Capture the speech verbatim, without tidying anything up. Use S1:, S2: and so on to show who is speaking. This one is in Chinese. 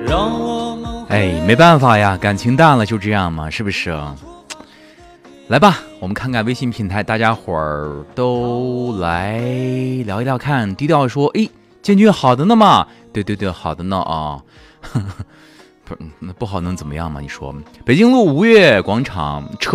S1: 哎，没办法呀，感情淡了就这样嘛，是不是？来吧，我们看看微信平台，大家伙儿都来聊一聊看。低调说，哎，建军好的呢嘛？对对对，好的呢啊。不，那不好能怎么样嘛？你说，北京路吴越广场车。